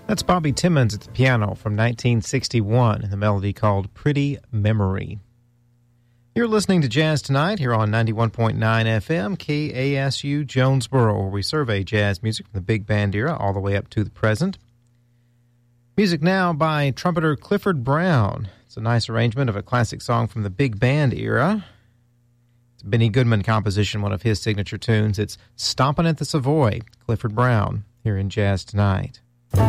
That's Bobby Timmons at the piano from 1961 and the melody called Pretty Memory. You're listening to Jazz Tonight here on 91.9 FM, KASU Jonesboro, where we survey jazz music from the big band era all the way up to the present. Music now by trumpeter Clifford Brown. It's a nice arrangement of a classic song from the big band era. It's a Benny Goodman composition, one of his signature tunes. It's Stompin' at the Savoy, Clifford Brown, here in Jazz Tonight.